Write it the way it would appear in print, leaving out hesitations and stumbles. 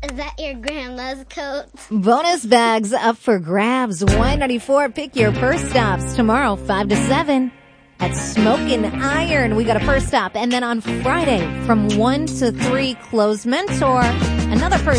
Is that your grandma's coat? Bonus bags up for grabs. Y94, pick your purse stops tomorrow, 5 to 7 at Smokin' Iron. We got a purse stop. And then on Friday from 1 to 3, Closed Mentor, another purse